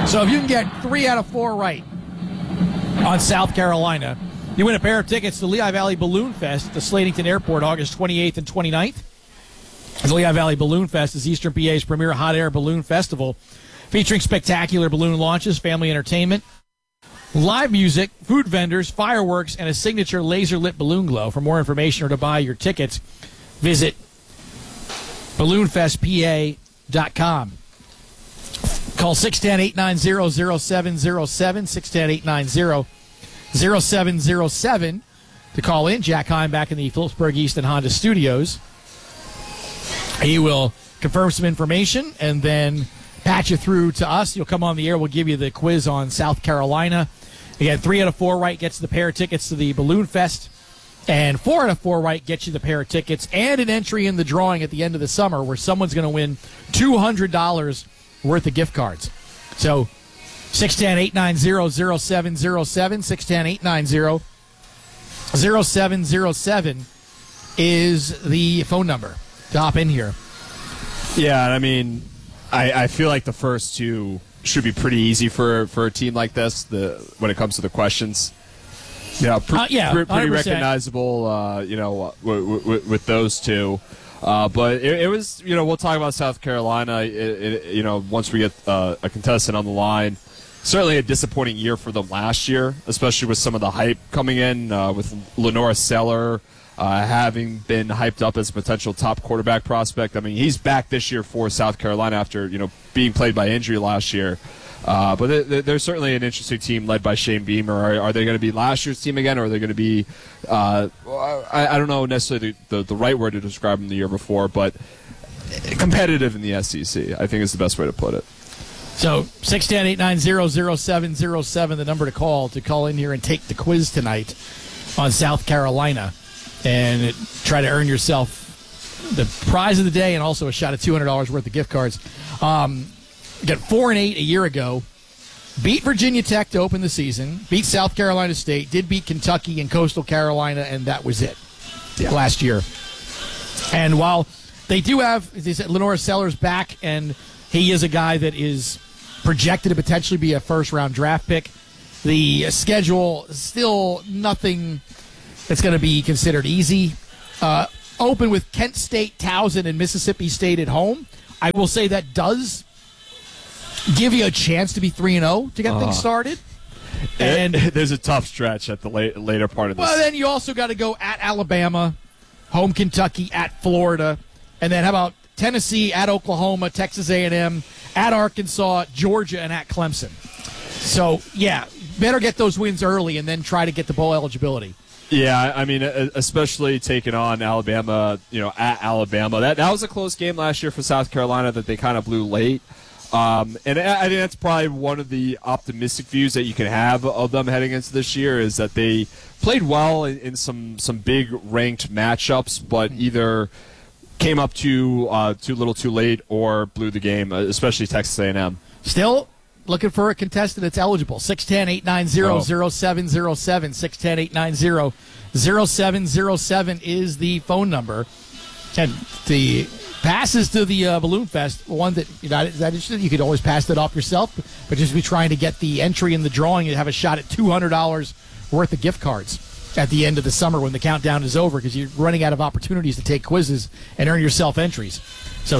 So if you can get 3 out of 4 right on South Carolina, you win a pair of tickets to Lehigh Valley Balloon Fest at the Slatington Airport August 28th and 29th. The Lehigh Valley Balloon Fest is Eastern PA's premier hot air balloon festival, featuring spectacular balloon launches, family entertainment, live music, food vendors, fireworks, and a signature laser-lit balloon glow. For more information or to buy your tickets, visit balloonfestpa.com. Call 610-890-0707, 610-890-0707 to call in. Jack Heim back in the Phillipsburg Easton Honda studios. He will confirm some information and then patch you through to us. You'll come on the air. We'll give you the quiz on South Carolina. Again, 3 out of 4 right gets the pair of tickets to the Balloon Fest. And 4 out of 4 right gets you the pair of tickets and an entry in the drawing at the end of the summer where someone's going to win $200 worth of gift cards. So 610-890-0707, 610-890-0707 is the phone number to hop in here. Yeah, and I mean, I feel like the first two should be pretty easy for a team like this. When it comes to the questions, pretty recognizable. With those two, but it was. We'll talk about South Carolina. Once we get a contestant on the line. Certainly a disappointing year for them last year, especially with some of the hype coming in with Lenora Seller. Having been hyped up as a potential top quarterback prospect. I mean, he's back this year for South Carolina after, being played by injury last year. But they're certainly an interesting team led by Shane Beamer. Are they going to be last year's team again, or are they going to be, I don't know necessarily the right word to describe them the year before, but competitive in the SEC, I think is the best way to put it. So 610-890-0707, the number to call in here and take the quiz tonight on South Carolina. And try to earn yourself the prize of the day and also a shot at $200 worth of gift cards. Got 4-8 a year ago. Beat Virginia Tech to open the season. Beat South Carolina State. Did beat Kentucky and Coastal Carolina, and that was it last year. And while they do have, as they said, Lenora Sellers back, and he is a guy that is projected to potentially be a first-round draft pick, the schedule still nothing it's going to be considered easy. Open with Kent State, Towson, and Mississippi State at home. I will say that does give you a chance to be 3-0 to get things started. And there's a tough stretch at the later part of this. Well, then you also got to go at Alabama, home Kentucky, at Florida, and then how about Tennessee, at Oklahoma, Texas A&M, at Arkansas, Georgia, and at Clemson. So, better get those wins early and then try to get the bowl eligibility. Yeah, I mean, especially taking on Alabama, at Alabama. That was a close game last year for South Carolina that they kind of blew late. And I think that's probably one of the optimistic views that you can have of them heading into this year is that they played well in some big ranked matchups, but either came up too little too late or blew the game, especially Texas A&M. Still looking for a contestant that's eligible. 610-890-0707. 610-890-0707 is the phone number. And the passes to the Balloon Fest, one that you're not that interested, you could always pass that off yourself, but just be trying to get the entry in the drawing and have a shot at $200 worth of gift cards at the end of the summer when the countdown is over, because you're running out of opportunities to take quizzes and earn yourself entries. So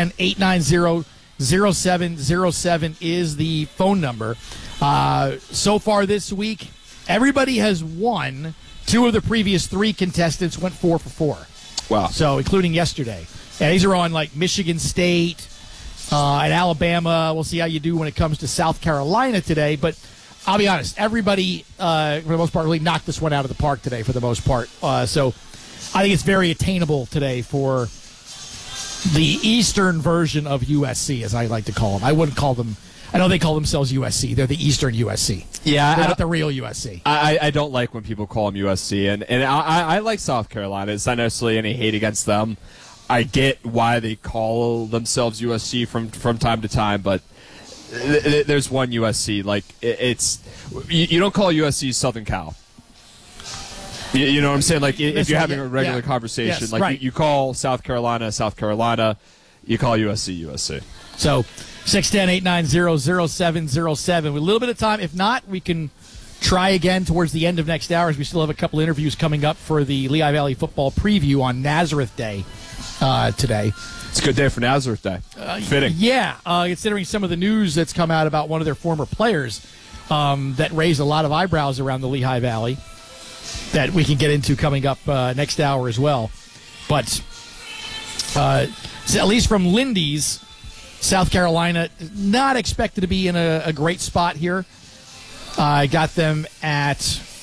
610-890-0707 is the phone number. So far this week, everybody has won. 2 of the previous 3 contestants went 4 for 4. Wow. So, including yesterday. And these are on, like, Michigan State and Alabama. We'll see how you do when it comes to South Carolina today. But I'll be honest, everybody, for the most part, really knocked this one out of the park today for the most part. So I think it's very attainable today for the Eastern version of USC, as I like to call them. I wouldn't call them, I know they call themselves USC. They're the Eastern USC. Yeah. They're not the real USC. I don't like when people call them USC. And I like South Carolina. It's not necessarily any hate against them. I get why they call themselves USC from time to time, but there's one USC. Like, it's you don't call USC Southern Cal. You know what I'm saying? Like, if you're having a regular conversation, yes, like right. you call South Carolina, you call USC, USC. So 610-890-0707. With a little bit of time. If not, we can try again towards the end of next hour, as we still have a couple interviews coming up for the Lehigh Valley football preview on Nazareth Day today. It's a good day for Nazareth Day. Fitting. Yeah, considering some of the news that's come out about one of their former players that raised a lot of eyebrows around the Lehigh Valley that we can get into coming up next hour as well. But so at least from Lindy's, South Carolina, not expected to be in a great spot here. I got them at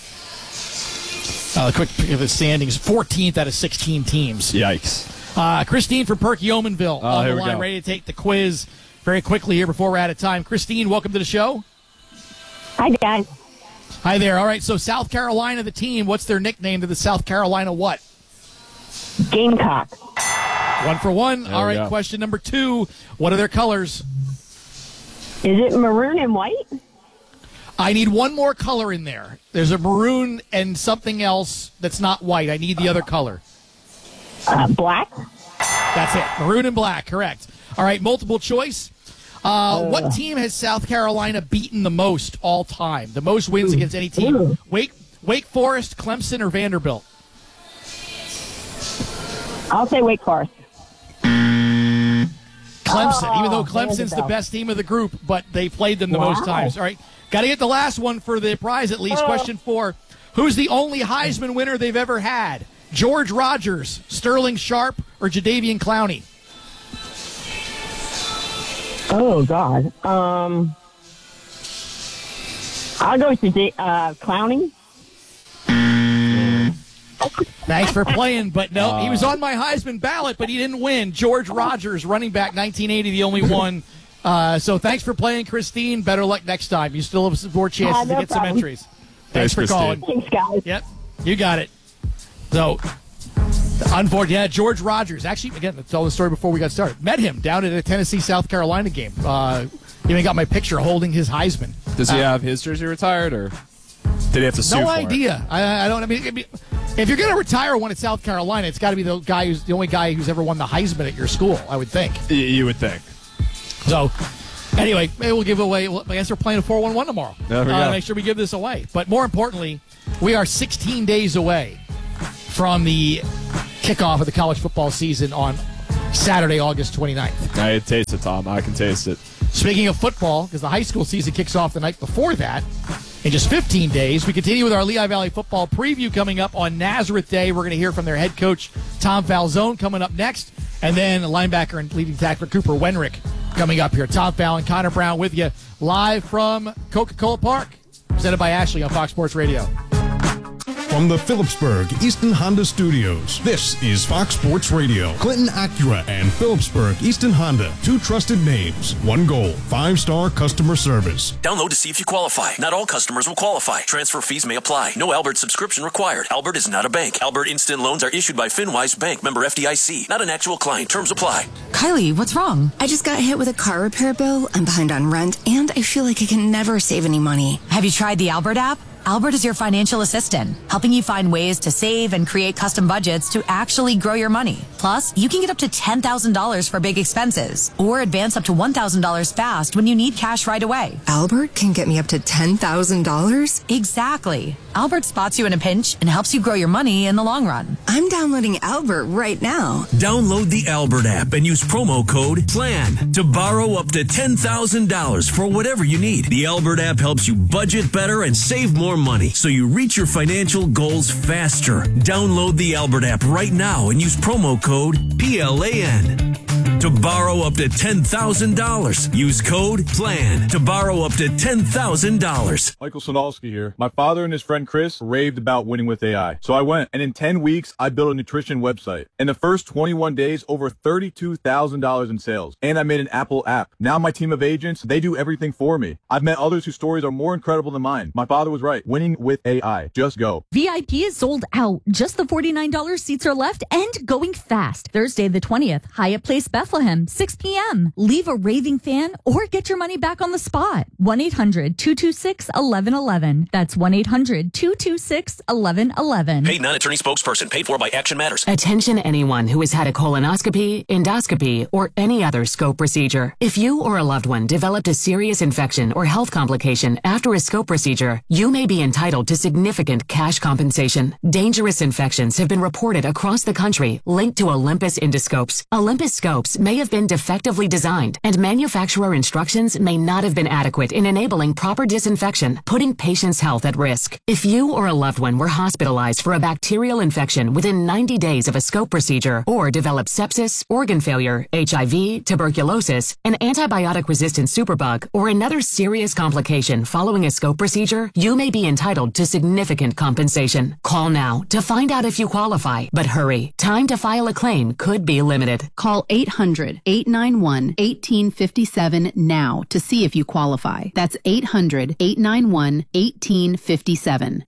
quick pick of the standings, 14th out of 16 teams. Yikes. Christine from Perkiomenville on the line, go. ready to take the quiz very quickly here before we're out of time. Christine, welcome to the show. Hi, guys. Hi there. All right, so South Carolina, the team, what's their nickname to the South Carolina what? Gamecock. 1 for 1. There All we right, go. question number 2. What are their colors? Is it maroon and white? I need one more color in there. There's a maroon and something else that's not white. I need the other color. Black. That's it. Maroon and black, correct. All right, multiple choice. What team has South Carolina beaten the most all time? The most wins against any team? Wake Forest, Clemson, or Vanderbilt? I'll say Wake Forest. Clemson, even though Clemson's the best team of the group, but they played them the most times. All right, got to get the last one for the prize at least. Question 4. Who's the only Heisman winner they've ever had? George Rogers, Sterling Sharp, or Jadeveon Clowney? Oh, God. I'll go with Clowney. Thanks for playing, but no, he was on my Heisman ballot, but he didn't win. George Rogers, running back, 1980, the only one. So thanks for playing, Christine. Better luck next time. You still have some more chances to get some entries. Thanks for calling. Thanks, guys. Yep, you got it. So, unfortunately, yeah, George Rogers. Actually, again, to tell the story before we got started. Met him down at a Tennessee-South Carolina game. Even got my picture holding his Heisman. Does he have his jersey retired, or did he have to sue for No idea. I don't. I mean, if you're going to retire one at South Carolina, it's got to be the guy who's the only guy who's ever won the Heisman at your school. I would think. You would think. So, anyway, maybe we'll give away. I guess we're playing a 4-1-1 tomorrow. There we go. Make sure we give this away. But more importantly, we are 16 days away from the kickoff of the college football season on Saturday, August 29th. I can taste it, Tom. I can taste it. Speaking of football, because the high school season kicks off the night before that, in just 15 days, we continue with our Lehigh Valley football preview coming up on Nazareth Day. We're going to hear from their head coach, Tom Falzone, coming up next, and then linebacker and leading tackler Cooper Wenrick coming up here. Tom Fallon, Connor Brown with you live from Coca-Cola Park, presented by Ashley on Fox Sports Radio. From the Phillipsburg Easton Honda Studios, this is Fox Sports Radio. Clinton Acura and Phillipsburg Easton Honda, 2 trusted names, 1 goal, 5-star customer service. Download to see if you qualify. Not all customers will qualify. Transfer fees may apply. No Albert subscription required. Albert is not a bank. Albert Instant Loans are issued by FinWise Bank, member FDIC. Not an actual client. Terms apply. Kylie, what's wrong? I just got hit with a car repair bill. I'm behind on rent, and I feel like I can never save any money. Have you tried the Albert app? Albert is your financial assistant, helping you find ways to save and create custom budgets to actually grow your money. Plus, you can get up to $10,000 for big expenses or advance up to $1,000 fast when you need cash right away. Albert can get me up to $10,000? Exactly. Albert spots you in a pinch and helps you grow your money in the long run. I'm downloading Albert right now. Download the Albert app and use promo code PLAN to borrow up to $10,000 for whatever you need. The Albert app helps you budget better and save more money so you reach your financial goals faster. Download the Albert app right now and use promo code PLAN to borrow up to $10,000. Use code PLAN to borrow up to $10,000. Michael Sonalski here. My father and his friend Chris raved about winning with AI. So I went, and in 10 weeks, I built a nutrition website. In the first 21 days, over $32,000 in sales. And I made an Apple app. Now my team of agents, they do everything for me. I've met others whose stories are more incredible than mine. My father was right. Winning with AI. Just go. VIP is sold out. Just the $49 seats are left and going fast. Thursday the 20th, Hyatt Place Bethel. Bethlehem, 6 p.m. Leave a raving fan or get your money back on the spot. 1-800-226-1111. That's 1-800-226-1111. Paid non-attorney spokesperson. Paid for by Action Matters. Attention anyone who has had a colonoscopy, endoscopy, or any other scope procedure. If you or a loved one developed a serious infection or health complication after a scope procedure, you may be entitled to significant cash compensation. Dangerous infections have been reported across the country linked to Olympus endoscopes. Olympus scopes may have been defectively designed, and manufacturer instructions may not have been adequate in enabling proper disinfection, putting patients' health at risk. If you or a loved one were hospitalized for a bacterial infection within 90 days of a scope procedure, or developed sepsis, organ failure, HIV, tuberculosis, an antibiotic-resistant superbug, or another serious complication following a scope procedure, you may be entitled to significant compensation. Call now to find out if you qualify, but hurry. Time to file a claim could be limited. Call 800-891-1857 now to see if you qualify. That's 800-891-1857.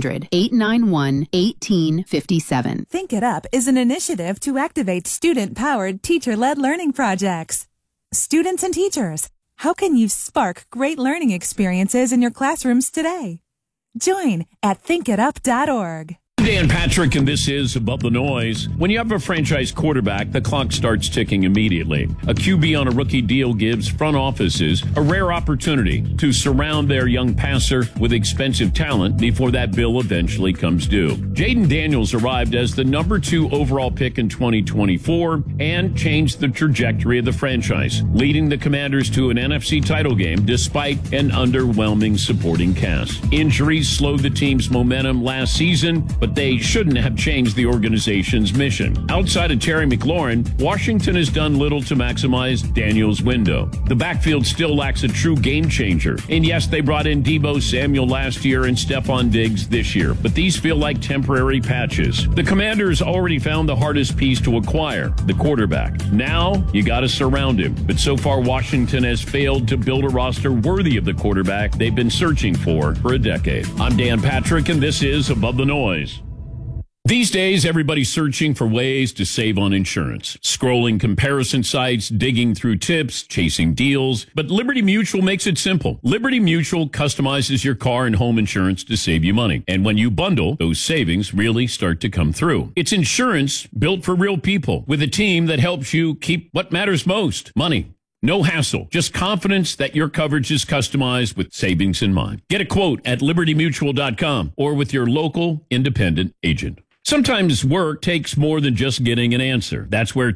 800-891-1857. Think It Up is an initiative to activate student-powered, teacher-led learning projects. Students and teachers, how can you spark great learning experiences in your classrooms today? Join at thinkitup.org. Dan Patrick, and this is Above the Noise. When you have a franchise quarterback, the clock starts ticking immediately. A QB on a rookie deal gives front offices a rare opportunity to surround their young passer with expensive talent before that bill eventually comes due. Jaden Daniels arrived as the number 2 overall pick in 2024 and changed the trajectory of the franchise, leading the Commanders to an NFC title game despite an underwhelming supporting cast. Injuries slowed the team's momentum last season, but they shouldn't have changed the organization's mission. Outside of Terry McLaurin, Washington has done little to maximize Daniels' window. The backfield still lacks a true game changer. And yes, they brought in Deebo Samuel last year and Stephon Diggs this year, but these feel like temporary patches. The Commanders already found the hardest piece to acquire, the quarterback. Now, you got to surround him. But so far, Washington has failed to build a roster worthy of the quarterback they've been searching for a decade. I'm Dan Patrick, and this is Above the Noise. These days, everybody's searching for ways to save on insurance. Scrolling comparison sites, digging through tips, chasing deals. But Liberty Mutual makes it simple. Liberty Mutual customizes your car and home insurance to save you money. And when you bundle, those savings really start to come through. It's insurance built for real people with a team that helps you keep what matters most, money. No hassle, just confidence that your coverage is customized with savings in mind. Get a quote at libertymutual.com or with your local independent agent. Sometimes work takes more than just getting an answer. That's where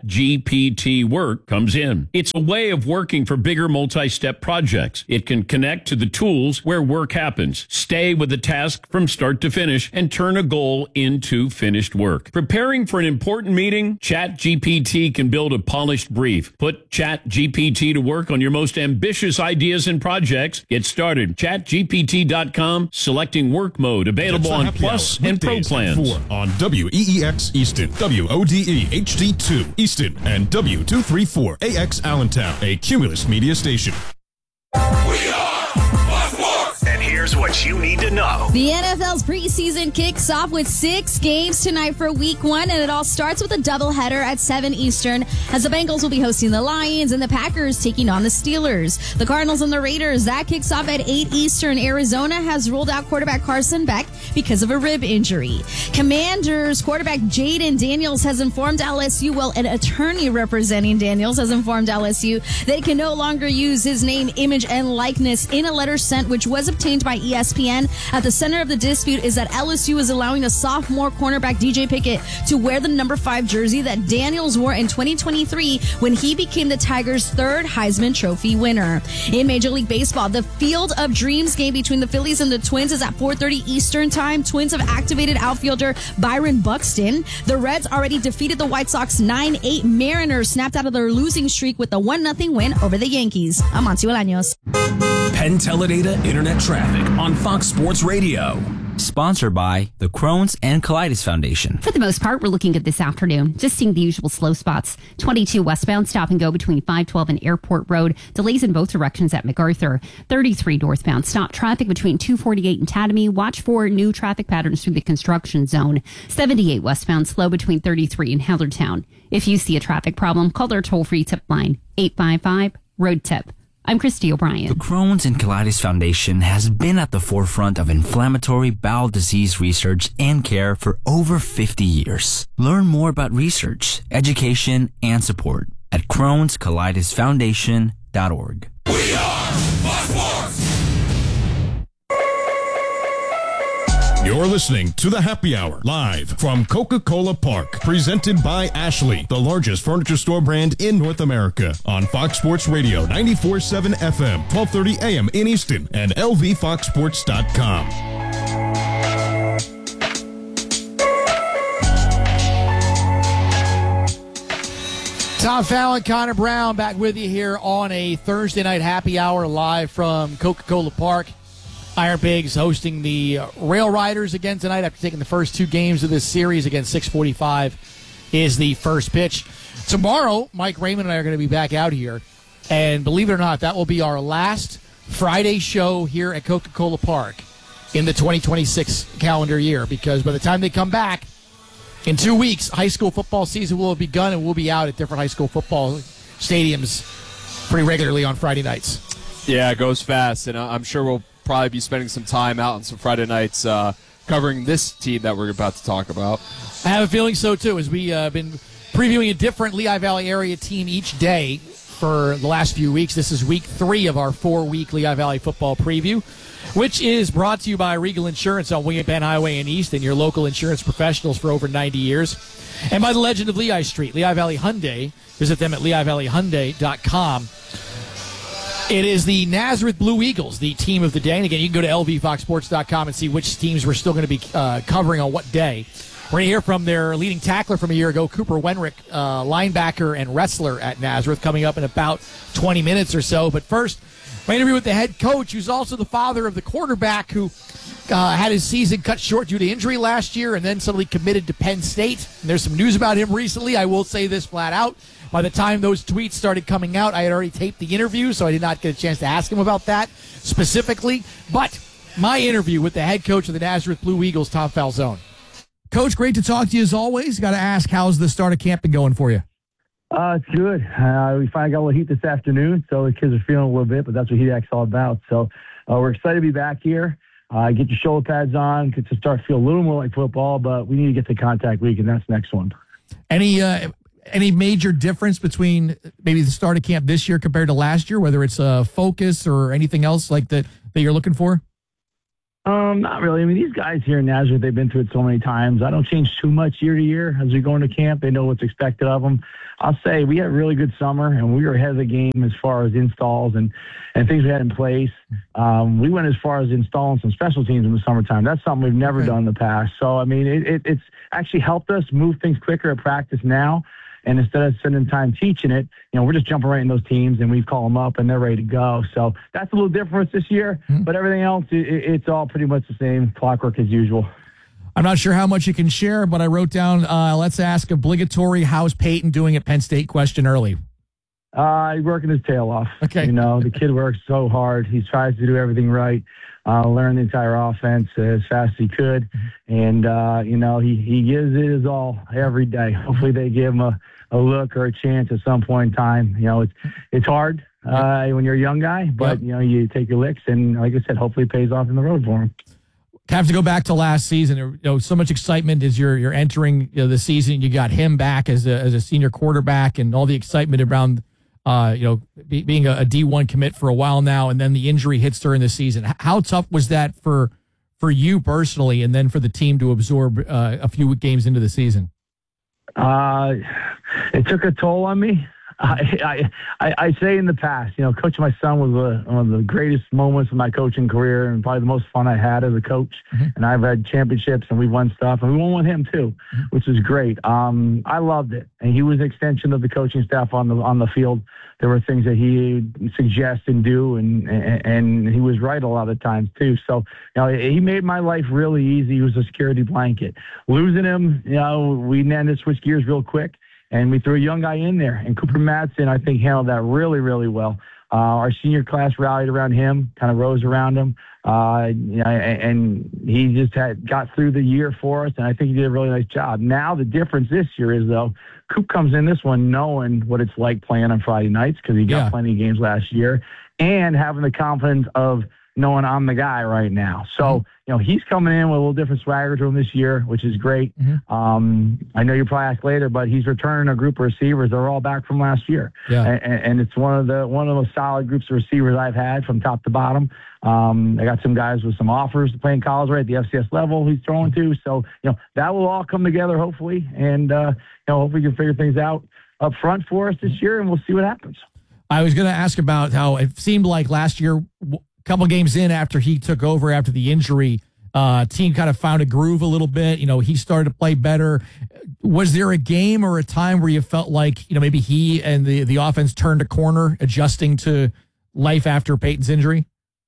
ChatGPT Work comes in. It's a way of working for bigger multi-step projects. It can connect to the tools where work happens, stay with the task from start to finish, and turn a goal into finished work. Preparing for an important meeting? ChatGPT can build a polished brief. Put ChatGPT to work on your most ambitious ideas and projects. Get started. ChatGPT.com, selecting work mode, available on Plus and Pro plans. On WEEX Easton, WODE HD2 Easton, and W234AX Allentown, a Cumulus media station. And here's what you need to know. The NFL's preseason kicks off with 6 games tonight for Week 1, and it all starts with a doubleheader at 7 Eastern, as the Bengals will be hosting the Lions and the Packers taking on the Steelers. The Cardinals and the Raiders, that kicks off at 8 Eastern. Arizona has ruled out quarterback Carson Beck because of a rib injury. Commanders quarterback Jaden Daniels has informed LSU, well, an attorney representing Daniels has informed LSU they can no longer use his name, image, and likeness in a letter sent, which was obtained by ESPN. At the center of the dispute is that LSU is allowing a sophomore cornerback DJ Pickett to wear the number 5 jersey that Daniels wore in 2023 when he became the Tigers' 3rd Heisman Trophy winner. In Major League Baseball, the Field of Dreams game between the Phillies and the Twins is at 4:30 Eastern time. Twins have activated outfielder Byron Buxton. The Reds already defeated the White Sox 9-8. Mariners snapped out of their losing streak with a 1-0 win over the Yankees. I'm Monty Bolaños. Penn Teledata Internet Traffic on Fox Sports Radio. Sponsored by the Crohn's and Colitis Foundation. For the most part, we're looking good this afternoon. Just seeing the usual slow spots. 22 westbound, stop and go between 512 and Airport Road. Delays in both directions at MacArthur. 33 northbound, stop traffic between 248 and Tatamy. Watch for new traffic patterns through the construction zone. 78 westbound, slow between 33 and Hellertown. If you see a traffic problem, call our toll-free tip line, 855-ROAD-TIP. I'm Christy O'Brien. The Crohn's and Colitis Foundation has been at the forefront of inflammatory bowel disease research and care for over 50 years. Learn more about research, education, and support at Crohn'sColitisFoundation.org. We are Fox Sports! You're listening to The Happy Hour, live from Coca-Cola Park, presented by Ashley, the largest furniture store brand in North America, on Fox Sports Radio, 94.7 FM, 1230 AM in Easton, and lvfoxsports.com. Tom Fallon, Connor Brown back with you here on a Thursday night happy hour live from Coca-Cola Park. Iron Pigs hosting the Rail Riders again tonight after taking the first two games of this series. Again, 6:45 is the first pitch. Tomorrow, Mike Raymond and I are going to be back out here. And believe it or not, that will be our last Friday show here at Coca-Cola Park in the 2026 calendar year. Because by the time they come back, in 2 weeks, high school football season will have begun, and we'll be out at different high school football stadiums pretty regularly on Friday nights. Yeah, it goes fast, and I'm sure we'll probably be spending some time out on some Friday nights covering this team that we're about to talk about. I have a feeling so, too, as we have been previewing a different Lehigh Valley area team each day for the last few weeks. This is week 3 of our 4-week Lehigh Valley football preview, which is brought to you by Regal Insurance on Wing and Penn Highway in East, and your local insurance professionals for over 90 years, and by the Legend of Lehigh Street, Lehigh Valley Hyundai. Visit them at LehighValleyHyundai.com. It is the Nazareth Blue Eagles, the team of the day. And again, you can go to lvfoxsports.com and see which teams we're still going to be covering on what day. We're going to hear from their leading tackler from a year ago, Cooper Wenrick, linebacker and wrestler at Nazareth, coming up in about 20 minutes or so. But first, my interview with the head coach, who's also the father of the quarterback who had his season cut short due to injury last year and then suddenly committed to Penn State. And there's some news about him recently. I will say this flat out. By the time those tweets started coming out, I had already taped the interview, so I did not get a chance to ask him about that specifically. But my interview with the head coach of the Nazareth Blue Eagles, Tom Falzone. Coach, great to talk to you as always. Got to ask, how's the start of camp been going for you? It's good. We finally got a little heat this afternoon, so the kids are feeling a little bit, but that's what Heat Act's all about. So we're excited to be back here. Get your shoulder pads on, get to start to feel a little more like football, but we need to get to contact week, and that's the next one. Any major difference between maybe the start of camp this year compared to last year, whether it's a focus or anything else like that you're looking for? Not really. I mean, these guys here in Nazareth, they've been through it so many times. I don't change too much year to year as we go into camp. They know what's expected of them. I'll say we had a really good summer, and we were ahead of the game as far as installs and things we had in place. We went as far as installing some special teams in the summertime. That's something we've never done in the past. So, I mean, it's actually helped us move things quicker at practice now. And instead of spending time teaching it, we're just jumping right in those teams, and we call them up, and they're ready to go. So that's a little different this year, but everything else, it's all pretty much the same clockwork as usual. I'm not sure how much you can share, but I wrote down, let's ask obligatory, how's Peyton doing at Penn State question early. He's working his tail off. Okay. The kid works so hard. He tries to do everything right, learn the entire offense as fast as he could. And, he gives it his all every day. Hopefully they give him a look or a chance at some point in time. It's hard when you're a young guy, but, you take your licks. And like I said, hopefully it pays off in the road for him. Have to go back to last season. So much excitement as you're entering the season. You got him back as a senior quarterback, and all the excitement around being a D1 commit for a while now, and then the injury hits during the season. How tough was that for you personally, and then for the team to absorb a few games into the season? It took a toll on me. I say in the past, coaching my son was one of the greatest moments of my coaching career and probably the most fun I had as a coach. And I've had championships and we've won stuff and we won with him too, which is great. I loved it. And he was an extension of the coaching staff on the field. There were things that he suggest and do, and he was right a lot of times too. So, he made my life really easy. He was a security blanket. Losing him, we had to switch gears real quick, and we threw a young guy in there. And Cooper Madsen, I think, handled that really, really well. Our senior class rallied around him, kind of rose around him. And he just got through the year for us, and I think he did a really nice job. Now the difference this year is, though, Coop comes in this one knowing what it's like playing on Friday nights because he got plenty of games last year, and having the confidence of knowing I'm the guy right now. So, he's coming in with a little different swagger to him this year, which is great. I know you'll probably ask later, but he's returning a group of receivers. They're all back from last year. And it's one of the most solid groups of receivers I've had from top to bottom. I got some guys with some offers to play in college right at the FCS level he's throwing to. So, that will all come together hopefully. And, hopefully we can figure things out up front for us this year, and we'll see what happens. I was going to ask about how it seemed like last year, a couple games in after he took over after the injury, team kind of found a groove a little bit. He started to play better. Was there a game or a time where you felt like, maybe he and the offense turned a corner, adjusting to life after Peyton's injury?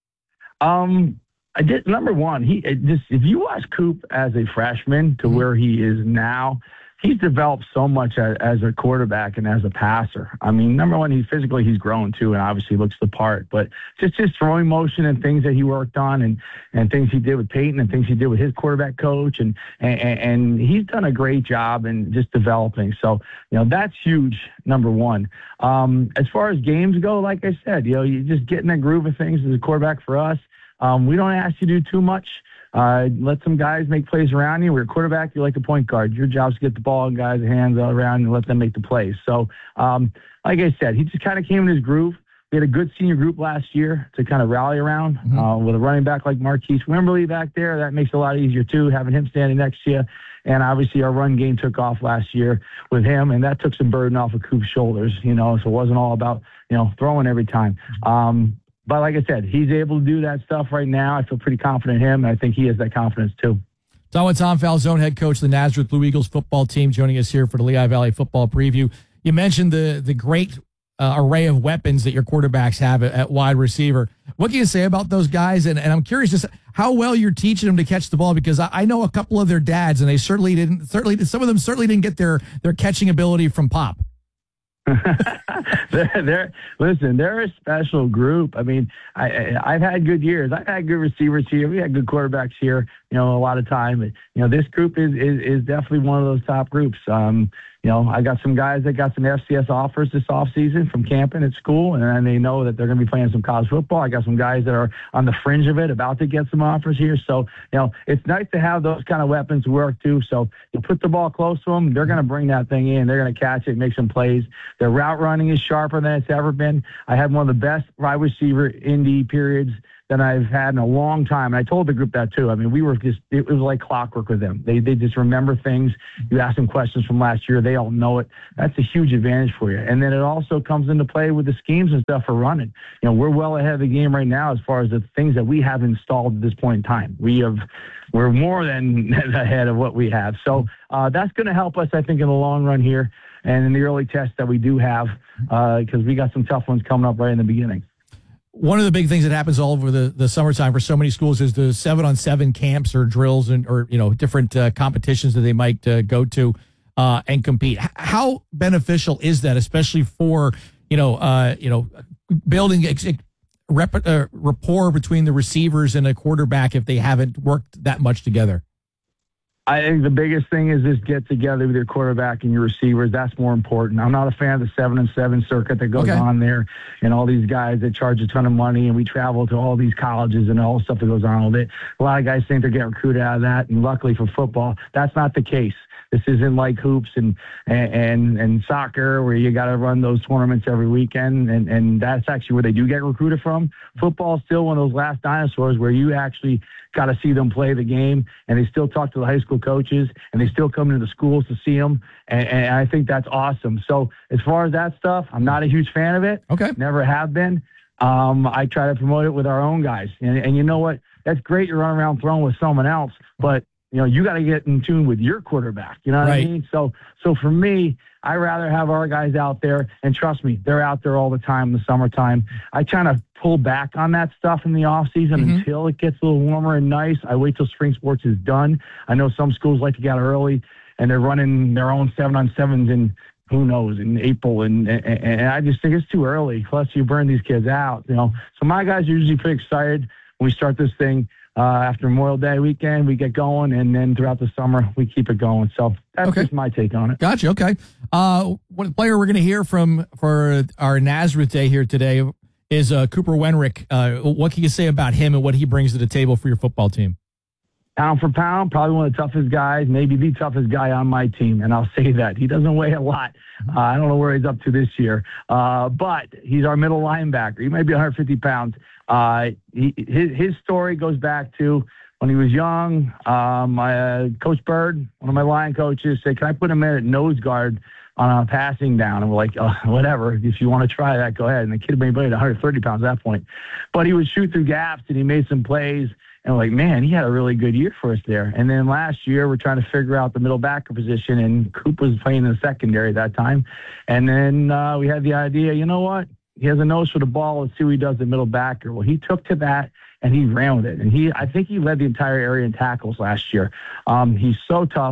I did. Number one, if you watch Coop as a freshman to where he is now, he's developed so much as a quarterback and as a passer. I mean, number one, he's grown too, and obviously looks the part. But just his throwing motion and things that he worked on, and things he did with Peyton, and things he did with his quarterback coach, and he's done a great job in just developing. So that's huge. Number one. As far as games go, like I said, you just get in that groove of things as a quarterback for us. We don't ask you to do too much. Let some guys make plays around you. We're a quarterback. You're like the point guard. Your job is to get the ball in guys' hands all around and let them make the plays. So, like I said, he just kind of came in his groove. We had a good senior group last year to kind of rally around with a running back like Marquise Wimberly back there. That makes it a lot easier, too, having him standing next to you. And obviously our run game took off last year with him, and that took some burden off of Coop's shoulders, so it wasn't all about, throwing every time. But like I said, he's able to do that stuff right now. I feel pretty confident in him, and I think he has that confidence too. Tom Falzone, head coach of the Nazareth Blue Eagles football team, joining us here for the Lehigh Valley football preview. You mentioned the great array of weapons that your quarterbacks have at wide receiver. What can you say about those guys? And I'm curious just how well you're teaching them to catch the ball, because I know a couple of their dads, and they some of them certainly didn't get their catching ability from Pop. They're a special group. I mean, I've had good years. I've had good receivers here. We had good quarterbacks here, a lot of time. But, this group is definitely one of those top groups. I got some guys that got some FCS offers this offseason from camping at school, and they know that they're going to be playing some college football. I got some guys that are on the fringe of it, about to get some offers here. So, it's nice to have those kind of weapons to work too. So you put the ball close to them, they're going to bring that thing in. They're going to catch it, make some plays. Their route running is sharper than it's ever been. I had one of the best wide receiver indie periods that I've had in a long time. And I told the group that too. I mean, it was like clockwork with them. They just remember things. You ask them questions from last year, they all know it. That's a huge advantage for you. And then it also comes into play with the schemes and stuff for running. We're well ahead of the game right now as far as the things that we have installed at this point in time. We're more than ahead of what we have. So that's going to help us, I think, in the long run here and in the early tests that we do have, because we got some tough ones coming up right in the beginning. One of the big things that happens all over the summertime for so many schools is the 7-on-7 camps or drills or different competitions that they might go to and compete. How beneficial is that, especially for building rapport between the receivers and a quarterback if they haven't worked that much together? I think the biggest thing is just get together with your quarterback and your receivers. That's more important. I'm not a fan of the 7-on-7 circuit that goes on there, and all these guys that charge a ton of money, and we travel to all these colleges and all the stuff that goes on with it. A lot of guys think they're getting recruited out of that, and luckily for football, that's not the case. This isn't like hoops and soccer where you got to run those tournaments every weekend. And that's actually where they do get recruited from. Football is still one of those last dinosaurs where you actually got to see them play the game, and they still talk to the high school coaches, and they still come into the schools to see them, and I think that's awesome. So as far as that stuff, I'm not a huge fan of it. Okay. Never have been. I try to promote it with our own guys, and you know what? That's great. You're running around throwing with someone else, but you got to get in tune with your quarterback. You know what I mean? So for me, I rather have our guys out there, and trust me, they're out there all the time in the summertime. I kind of pull back on that stuff in the off season until it gets a little warmer and nice. I wait till spring sports is done. I know some schools like to get out early, and they're running their own 7-on-7s in who knows in April, and I just think it's too early. Plus, you burn these kids out. So my guys are usually pretty excited when we start this thing. After Memorial Day weekend, we get going, and then throughout the summer, we keep it going. So that's just my take on it. Gotcha. Okay. What player we're going to hear from for our Nazareth Day here today is Cooper Wenrick. What can you say about him and what he brings to the table for your football team? Pound for pound, probably one of the toughest guys, maybe the toughest guy on my team, and I'll say that. He doesn't weigh a lot. I don't know where he's up to this year, but he's our middle linebacker. He might be 150 pounds. His story goes back to when he was young. My Coach Bird, one of my line coaches, said, "Can I put him in at nose guard on a passing down?" And we're like, whatever. If you want to try that, go ahead. And the kid maybe weighed 130 pounds at that point. But he would shoot through gaps, and he made some plays. And we're like, man, he had a really good year for us there. And then last year, we're trying to figure out the middle backer position, and Coop was playing in the secondary at that time. And then we had the idea, you know what? He has a nose for the ball. Let's see what he does at middle backer. Well, he took to that, and he ran with it. And I think he led the entire area in tackles last year. He's so tough.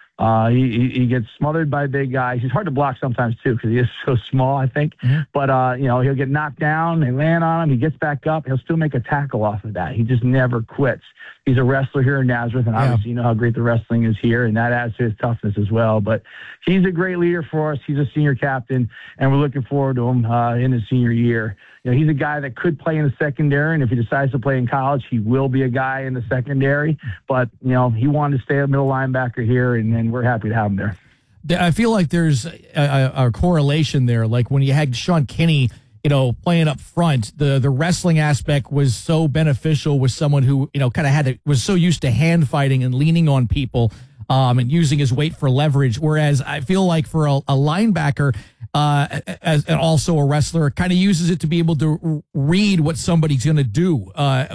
He gets smothered by big guys. He's hard to block sometimes too because he is so small, I think. Mm-hmm. But he'll get knocked down. They land on him. He gets back up. He'll still make a tackle off of that. He just never quits. He's a wrestler here in Nazareth, and obviously you know how great the wrestling is here, and that adds to his toughness as well. But he's a great leader for us. He's a senior captain, and we're looking forward to him in his senior year. He's a guy that could play in the secondary, and if he decides to play in college, he will be a guy in the secondary. But, he wanted to stay a middle linebacker here, and we're happy to have him there. I feel like there's a correlation there. Like when you had Sean Kinney, playing up front, the wrestling aspect was so beneficial with someone who, was so used to hand fighting and leaning on people and using his weight for leverage. Whereas I feel like for a linebacker, and also a wrestler, kind of uses it to be able to read what somebody's going to do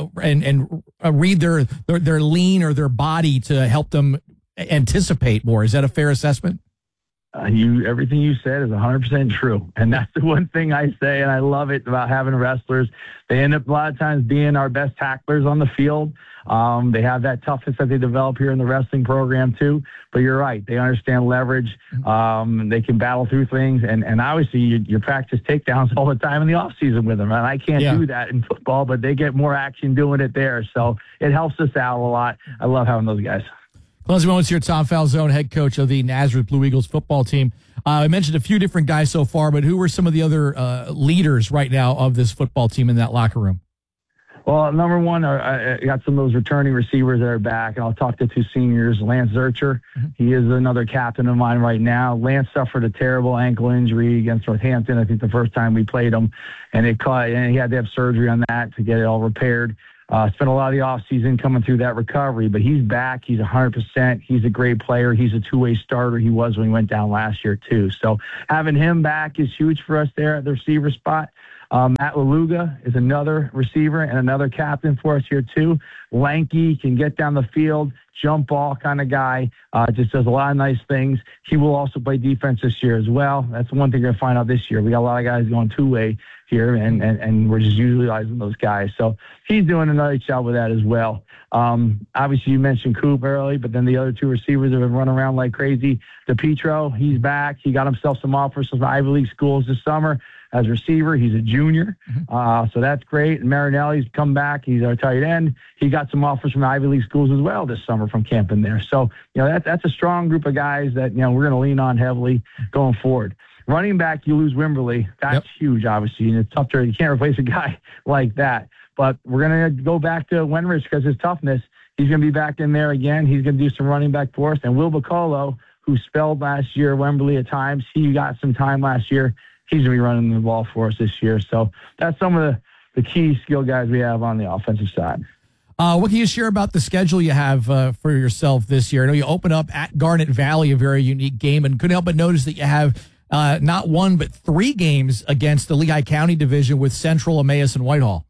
and read their lean or their body to help them anticipate more. Is that a fair assessment? Everything you said is 100% true. And that's the one thing I say, and I love it about having wrestlers. They end up a lot of times being our best tacklers on the field. They have that toughness that they develop here in the wrestling program too. But you're right. They understand leverage. They can battle through things. And obviously you practice takedowns all the time in the off season with them. And I can't do that in football, but they get more action doing it there. So it helps us out a lot. I love having those guys. Closing moments here, Tom Falzone, head coach of the Nazareth Blue Eagles football team. I mentioned a few different guys so far, but who were some of the other leaders right now of this football team in that locker room? Well, number one, I got some of those returning receivers that are back, and I'll talk to two seniors. Lance Zurcher, he is another captain of mine right now. Lance suffered a terrible ankle injury against Northampton, I think the first time we played him, and he had to have surgery on that to get it all repaired. Spent a lot of the offseason coming through that recovery, but he's back. He's 100%. He's a great player. He's a two-way starter. He was when he went down last year, too. So having him back is huge for us there at the receiver spot. Matt Laluga is another receiver and another captain for us here, too. Lanky, can get down the field, jump ball kind of guy. Just does a lot of nice things. He will also play defense this year as well. That's one thing you're going to find out this year. We got a lot of guys going two-way here, and we're just utilizing those guys. So he's doing a nice job with that as well. Obviously, you mentioned Coop early, but then the other two receivers have been running around like crazy. DePietro, he's back. He got himself some offers from Ivy League schools this summer as a receiver. He's a junior, so that's great. And Marinelli's come back. He's our tight end. He got some offers from Ivy League schools as well this summer from camping there. So, that's a strong group of guys that, we're going to lean on heavily going forward. Running back, you lose Wimberly. That's huge, obviously, and it's tough you can't replace a guy like that. But we're going to go back to Wenrich because his toughness. He's going to be back in there again. He's going to do some running back for us. And Will Bacolo, who who spelled last year at Wembley at times. He got some time last year. He's going to be running the ball for us this year. So that's some of the key skill guys we have on the offensive side. What can you share about the schedule you have for yourself this year? I know you open up at Garnet Valley, a very unique game, and couldn't help but notice that you have not one but 3 games against the Lehigh County division with Central, Emmaus, and Whitehall.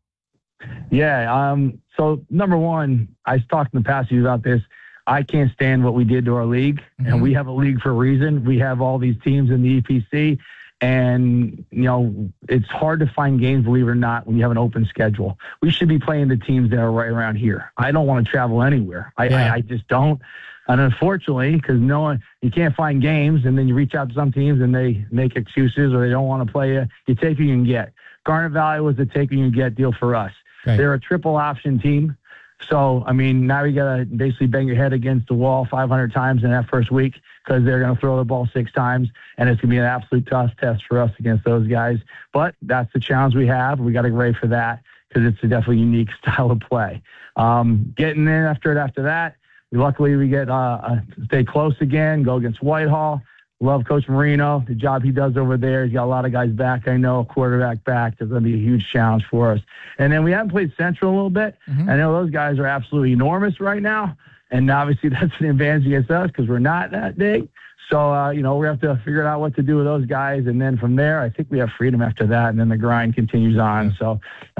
Yeah. So number one, I talked in the past to you about this. I can't stand what we did to our league, and we have a league for a reason. We have all these teams in the EPC. And, it's hard to find games, believe it or not, when you have an open schedule. We should be playing the teams that are right around here. I don't want to travel anywhere. I just don't. And unfortunately, because you can't find games, and then you reach out to some teams and they make excuses or they don't want to play you. You take what you can get. Garnet Valley was the take what you can get deal for us. Okay. They're a triple option team. So, now you got to basically bang your head against the wall 500 times in that first week because they're going to throw the ball 6 times, and it's going to be an absolute tough test for us against those guys. But that's the challenge we have. We got to get ready for that because it's a definitely unique style of play. Getting in after that, luckily we get stay close again, go against Whitehall. Love Coach Marino, the job he does over there. He's got a lot of guys back. I know, quarterback back. There's going to be a huge challenge for us. And then we haven't played Central a little bit. I know those guys are absolutely enormous right now. And obviously that's an advantage against us because we're not that big. So, we have to figure out what to do with those guys. And then from there, I think we have freedom after that. And then the grind continues on. So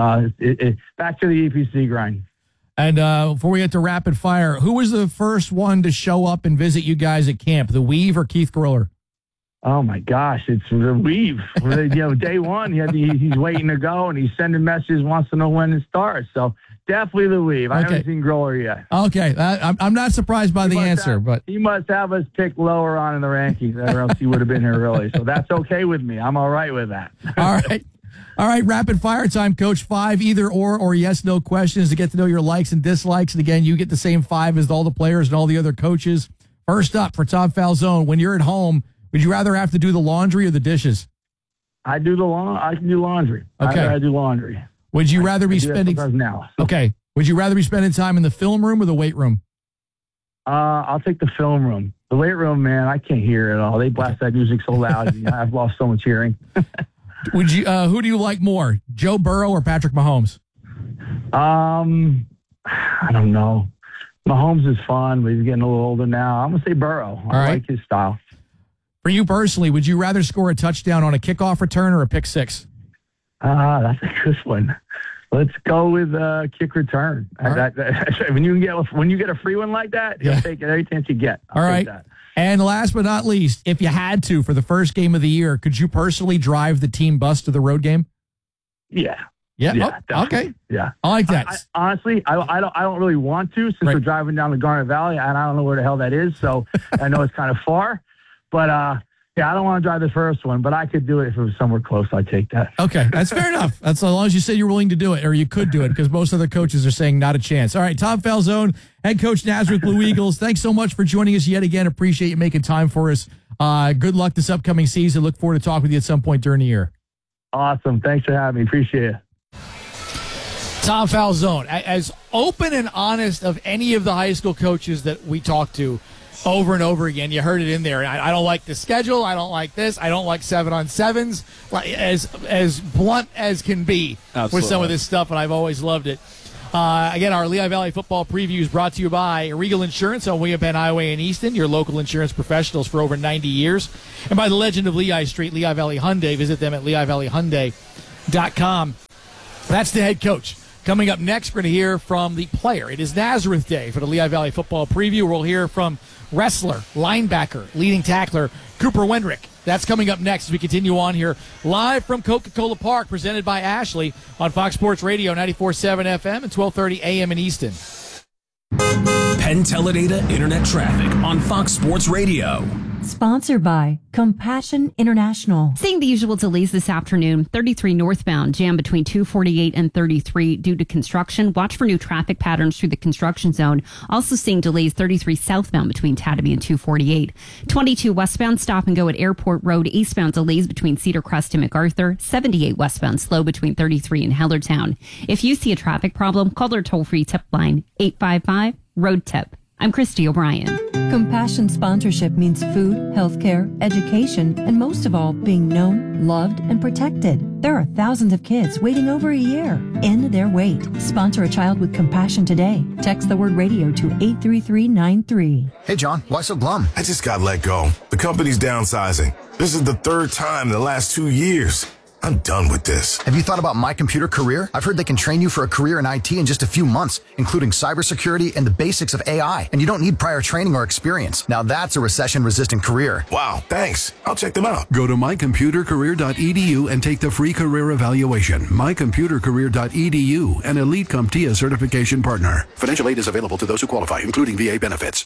back to the EPC grind. And before we get to rapid fire, who was the first one to show up and visit you guys at camp, the Weave or Keith Griller? Oh, my gosh, it's the Weave. Day one, he's waiting to go, and he's sending messages, wants to know when it starts. So definitely the Weave. I haven't seen Griller yet. Okay, I'm not but he must have us picked lower on in the rankings, or else he would have been here early. So that's okay with me. I'm all right with that. All right, rapid fire time, Coach. 5 either or yes, no questions to get to know your likes and dislikes. And again, you get the same 5 as all the players and all the other coaches. First up for Tom Falzone, when you're at home, would you rather have to do the laundry or the dishes? I can do laundry. Okay. I do laundry. Would you rather be spending now? Okay. Would you rather be spending time in the film room or the weight room? I'll take the film room. The weight room, man, I can't hear it all. They blast that music so loud. I've lost so much hearing. Would you? Who do you like more, Joe Burrow or Patrick Mahomes? I don't know. Mahomes is fun, but he's getting a little older now. I'm gonna say Burrow. I like his style. For you personally, would you rather score a touchdown on a kickoff return or a pick six? That's a good one. Let's go with kick return. When you get a free one like that, you'll take it every chance you get. All right. That. And last but not least, if you had to for the first game of the year, could you personally drive the team bus to the road game? Yeah. Yeah. Okay. Yeah. I like that. Honestly, I don't really want to since we're driving down the Garnet Valley and I don't know where the hell that is. So I know it's kind of far, but I don't want to drive the first one, but I could do it if it was somewhere close. I'd take that. Okay. That's fair enough. That's as long as you say you're willing to do it, or you could do it, because most other coaches are saying not a chance. All right. Tom Falzone, head coach, Nazareth Blue Eagles. Thanks so much for joining us yet again. Appreciate you making time for us. Good luck this upcoming season. Look forward to talking with you at some point during the year. Awesome. Thanks for having me. Appreciate it. Tom Falzone, as open and honest of any of the high school coaches that we talked to over and over again. You heard it in there. I don't like the schedule. I don't like this. I don't like 7-on-7s. As blunt as can be with some of this stuff, and I've always loved it. Again, our Lehigh Valley football preview is brought to you by Regal Insurance on William Penn Highway in Easton, your local insurance professionals for over 90 years, and by the legend of Lehigh Street, Lehigh Valley Hyundai. Visit them at LehighValleyHyundai.com. That's the head coach. Coming up next, we're going to hear from the player. It is Nazareth Day for the Lehigh Valley football preview. We'll hear from wrestler, linebacker, leading tackler, Cooper Wendrick. That's coming up next as we continue on here live from Coca-Cola Park, presented by Ashley on Fox Sports Radio, 94.7 FM and 1230 AM in Easton. Penn Teledata Internet Traffic on Fox Sports Radio. Sponsored by Compassion International. Seeing the usual delays this afternoon, 33 northbound jam between 248 and 33 due to construction. Watch for new traffic patterns through the construction zone. Also seeing delays 33 southbound between Tatamy and 248. 22 westbound stop and go at Airport Road. Eastbound delays between Cedar Crest and MacArthur. 78 westbound slow between 33 and Hellertown. If you see a traffic problem, call their toll-free tip line 855-ROAD-TIP. I'm Christy O'Brien. Compassion sponsorship means food, healthcare, education, and most of all, being known, loved, and protected. There are thousands of kids waiting over a year. End their wait. Sponsor a child with compassion today. Text the word radio to 83393. Hey, John, why so glum? I just got let go. The company's downsizing. This is the third time in the last 2 years. I'm done with this. Have you thought about My Computer Career? I've heard they can train you for a career in IT in just a few months, including cybersecurity and the basics of AI. And you don't need prior training or experience. Now that's a recession-resistant career. Wow, thanks. I'll check them out. Go to mycomputercareer.edu and take the free career evaluation. mycomputercareer.edu, an Elite CompTIA certification partner. Financial aid is available to those who qualify, including VA benefits.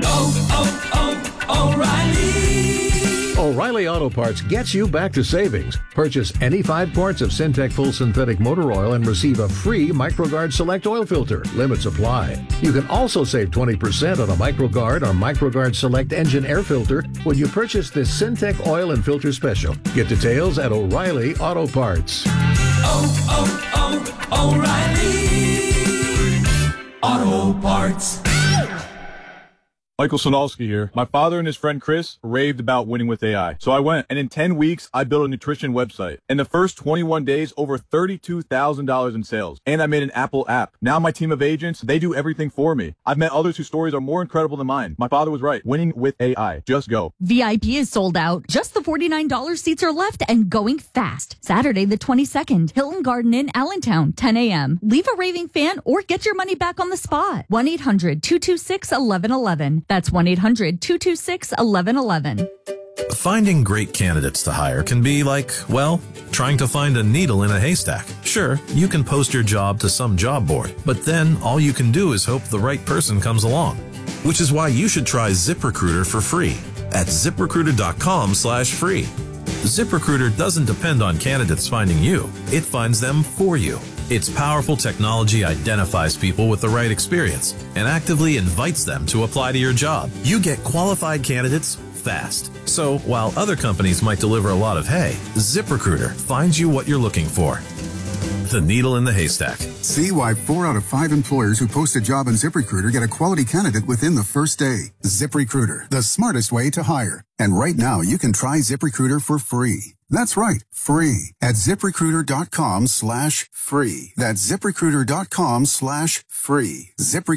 O'Reilly Auto Parts gets you back to savings. Purchase any 5 quarts of Syntec Full Synthetic Motor Oil and receive a free MicroGuard Select Oil Filter. Limits apply. You can also save 20% on a MicroGuard or MicroGuard Select Engine Air Filter when you purchase this Syntec Oil and Filter Special. Get details at O'Reilly Auto Parts. O'Reilly Auto Parts. Michael Sonalski here. My father and his friend Chris raved about winning with AI. So I went, and in 10 weeks, I built a nutrition website. In the first 21 days, over $32,000 in sales. And I made an Apple app. Now my team of agents, they do everything for me. I've met others whose stories are more incredible than mine. My father was right. Winning with AI. Just go. VIP is sold out. Just the $49 seats are left and going fast. Saturday the 22nd, Hilton Garden Inn, Allentown, 10 a.m. Leave a raving fan or get your money back on the spot. 1-800-226-1111. That's 1-800-226-1111. Finding great candidates to hire can be like, well, trying to find a needle in a haystack. Sure, you can post your job to some job board, but then all you can do is hope the right person comes along. Which is why you should try ZipRecruiter for free at ZipRecruiter.com/free. ZipRecruiter doesn't depend on candidates finding you. It finds them for you. Its powerful technology identifies people with the right experience and actively invites them to apply to your job. You get qualified candidates fast. So while other companies might deliver a lot of hay, ZipRecruiter finds you what you're looking for. The needle in the haystack. See why 4 out of 5 employers who post a job on ZipRecruiter get a quality candidate within the first day. ZipRecruiter, the smartest way to hire. And right now, you can try ZipRecruiter for free. That's right, free at ZipRecruiter.com/free. That's ZipRecruiter.com/free.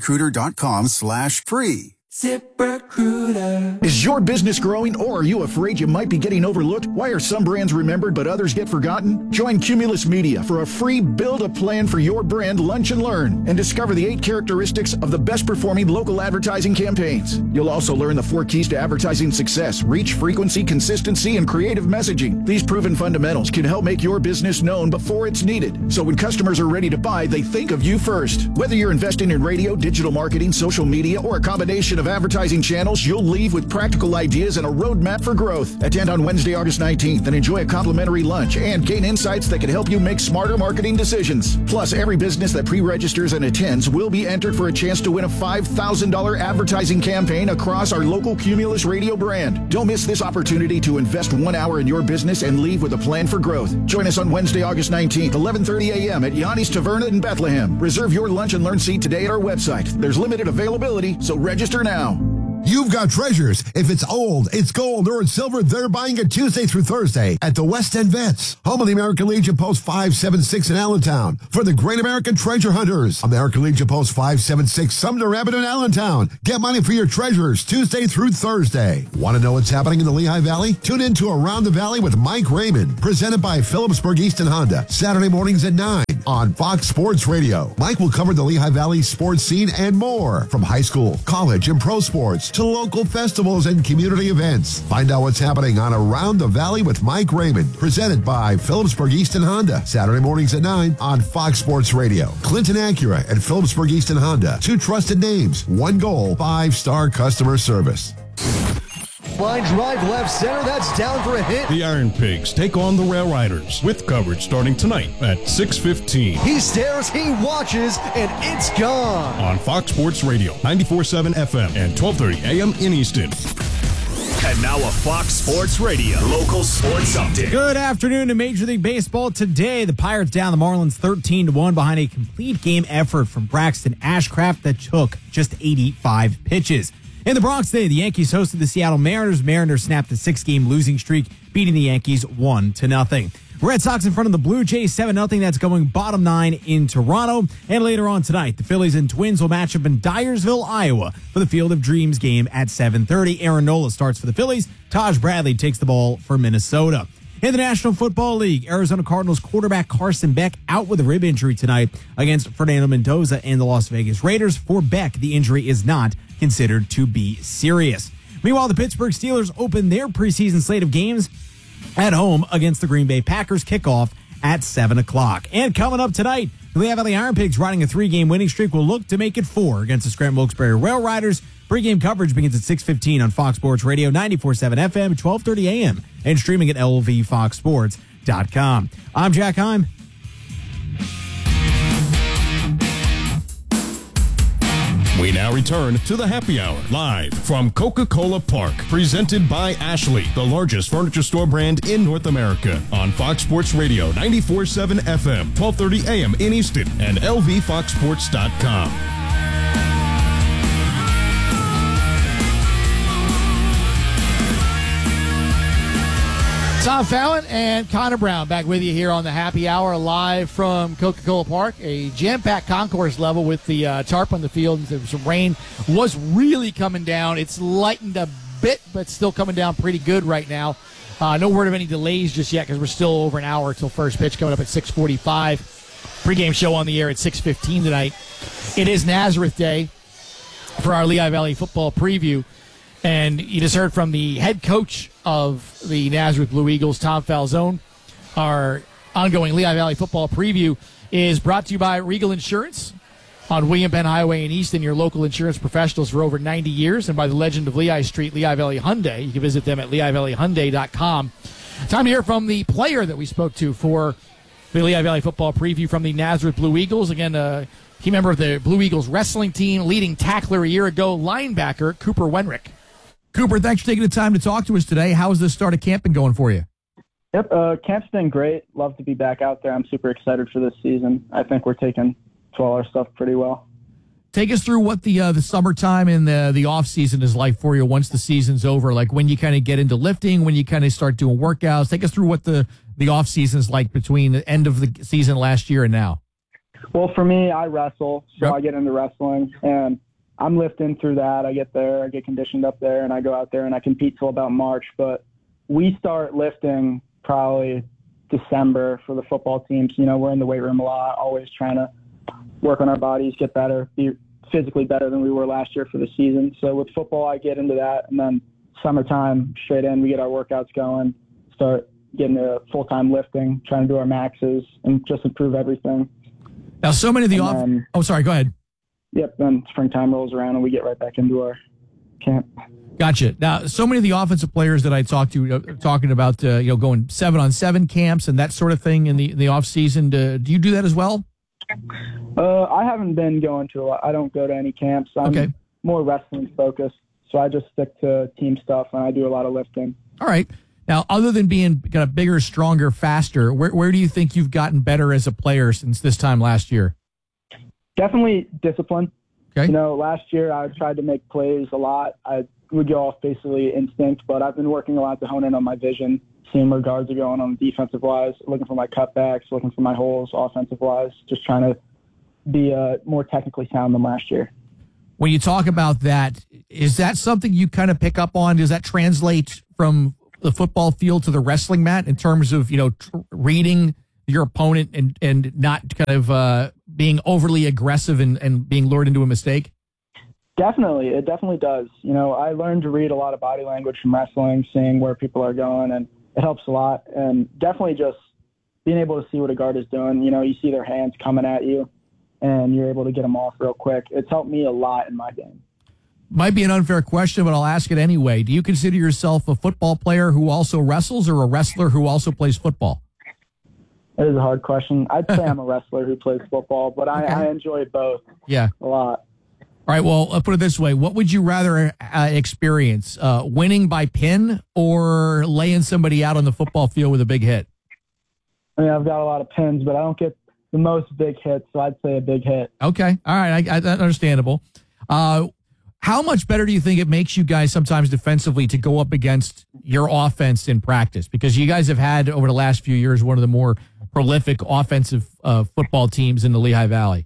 ZipRecruiter.com/free. ZipRecruiter. Is your business growing, or are you afraid you might be getting overlooked? Why are some brands remembered but others get forgotten? Join Cumulus Media for a free Build a Plan for Your Brand Lunch and Learn and discover the 8 characteristics of the best performing local advertising campaigns. You'll also learn the 4 keys to advertising success: reach, frequency, consistency, and creative messaging. These proven fundamentals can help make your business known before it's needed, so when customers are ready to buy, they think of you first. Whether you're investing in radio, digital marketing, social media, or a combination of advertising channels, you'll leave with practical ideas and a roadmap for growth. Attend on Wednesday, August 19th and enjoy a complimentary lunch and gain insights that can help you make smarter marketing decisions. Plus, every business that pre-registers and attends will be entered for a chance to win a $5,000 advertising campaign across our local Cumulus Radio brand. Don't miss this opportunity to invest 1 hour in your business and leave with a plan for growth. Join us on Wednesday, August 19th, 11:30 a.m. at Yanni's Taverna in Bethlehem. Reserve your lunch and learn seat today at our website. There's limited availability, so register now. You've got treasures. If it's old, it's gold, or it's silver, they're buying it Tuesday through Thursday at the West End Vets, home of the American Legion Post 576 in Allentown. For the Great American Treasure Hunters, American Legion Post 576, Sumner Abbott in Allentown. Get money for your treasures Tuesday through Thursday. Want to know what's happening in the Lehigh Valley? Tune in to Around the Valley with Mike Raymond, presented by Phillipsburg Easton Honda, Saturday mornings at 9 on Fox Sports Radio. Mike will cover the Lehigh Valley sports scene and more, from high school, college, and pro sports to local festivals and community events. Find out what's happening on Around the Valley with Mike Raymond, presented by Phillipsburg Easton Honda, Saturday mornings at 9 on Fox Sports Radio. Clinton Acura and Phillipsburg Easton Honda, 2 trusted names, 1 goal, 5-star customer service. Line drive left center, that's down for a hit. The Iron Pigs take on the Rail Riders with coverage starting tonight at 6:15. He stares, he watches, and it's gone. On Fox Sports Radio, 94.7 FM and 12:30 AM in Easton. And now a Fox Sports Radio local sports update. Good afternoon to Major League Baseball. Today, the Pirates down the Marlins 13-1 behind a complete game effort from Braxton Ashcraft that took just 85 pitches. In the Bronx today, the Yankees hosted the Seattle Mariners. Mariners snapped a 6-game losing streak, beating the Yankees 1-0. Red Sox in front of the Blue Jays 7-0. That's going bottom 9 in Toronto. And later on tonight, the Phillies and Twins will match up in Dyersville, Iowa for the Field of Dreams game at 7:30. Aaron Nola starts for the Phillies. Taj Bradley takes the ball for Minnesota. In the National Football League, Arizona Cardinals quarterback Carson Beck out with a rib injury tonight against Fernando Mendoza and the Las Vegas Raiders. For Beck, the injury is not considered to be serious. Meanwhile, the Pittsburgh Steelers open their preseason slate of games at home against the Green Bay Packers. Kickoff at 7 o'clock. And coming up tonight, the Lehigh Valley Iron Pigs, riding a 3-game winning streak, will look to make it 4 against the Scranton Wilkes-Barre Rail Riders. Pre-game coverage begins at 6:15 on Fox Sports Radio, 94.7 FM, 12:30 a.m., and streaming at lvfoxsports.com. I'm Jack Heim. We now return to the Happy Hour, live from Coca-Cola Park, presented by Ashley, the largest furniture store brand in North America, on Fox Sports Radio, 94.7 FM, 12:30 a.m. in Easton, and lvfoxsports.com. Tom Fallon and Connor Brown back with you here on the Happy Hour, live from Coca-Cola Park. A jam-packed concourse level with the tarp on the field. Some rain was really coming down. It's lightened a bit, but still coming down pretty good right now. No word of any delays just yet because we're still over an hour until first pitch, coming up at 6:45. Pre-game show on the air at 6:15 tonight. It is Nazareth Day for our Lehigh Valley football preview. And you just heard from the head coach of the Nazareth Blue Eagles, Tom Falzone. Our ongoing Lehigh Valley football preview is brought to you by Regal Insurance on William Penn Highway in Easton, your local insurance professionals for over 90 years, and by the legend of Lehigh Street, Lehigh Valley Hyundai. You can visit them at LehighValleyHyundai.com. Time to hear from the player that we spoke to for the Lehigh Valley football preview from the Nazareth Blue Eagles. Again, key member of the Blue Eagles wrestling team, leading tackler a year ago, linebacker Cooper Wenrick. Cooper, thanks for taking the time to talk to us today. How's the start of camp been going for you? Yep, camp's been great. Love to be back out there. I'm super excited for this season. I think we're taking all our stuff pretty well. Take us through what the summertime and the off season is like for you once the season's over. Like when you kind of get into lifting, when you kind of start doing workouts. Take us through what the off season is like between the end of the season last year and now. Well, for me, I wrestle, so Yep. I get into wrestling, and I'm lifting through that. I get there, I get conditioned up there, and I go out there and I compete till about March. But we start lifting probably December for the football teams. You know, we're in the weight room a lot, always trying to work on our bodies, get better, be physically better than we were last year for the season. So with football, I get into that, and then summertime, straight in, we get our workouts going, start getting to full-time lifting, trying to do our maxes, and just improve everything. Now, so many of the Oh, sorry, go ahead. Yep, then springtime rolls around and we get right back into our camp. Gotcha. Now, so many of the offensive players that I talked to, talking about, going 7-on-7 camps and that sort of thing in the off season. Do you do that as well? I haven't been going to a lot. I don't go to any camps. I'm more wrestling focused, so I just stick to team stuff and I do a lot of lifting. All right. Now, other than being kind of bigger, stronger, faster, where do you think you've gotten better as a player since this time last year? Definitely discipline. Okay. You know, last year I tried to make plays a lot. I would go off basically instinct, but I've been working a lot to hone in on my vision, seeing where guards are going on the defensive wise, looking for my cutbacks, looking for my holes offensive wise, just trying to be more technically sound than last year. When you talk about that, is that something you kind of pick up on? Does that translate from the football field to the wrestling mat in terms of, reading your opponent and not kind of being overly aggressive and being lured into a mistake? Definitely. It definitely does. You know, I learned to read a lot of body language from wrestling, seeing where people are going, and it helps a lot. And definitely just being able to see what a guard is doing. You know, you see their hands coming at you, and you're able to get them off real quick. It's helped me a lot in my game. Might be an unfair question, but I'll ask it anyway. Do you consider yourself a football player who also wrestles or a wrestler who also plays football? It is a hard question. I'd say I'm a wrestler who plays football, but I enjoy both a lot. All right, well, I'll put it this way. What would you rather experience, winning by pin or laying somebody out on the football field with a big hit? I mean, I've got a lot of pins, but I don't get the most big hits, so I'd say a big hit. Okay. All right. That's understandable. How much better do you think it makes you guys sometimes defensively to go up against your offense in practice? Because you guys have had, over the last few years, one of the more prolific offensive football teams in the Lehigh Valley.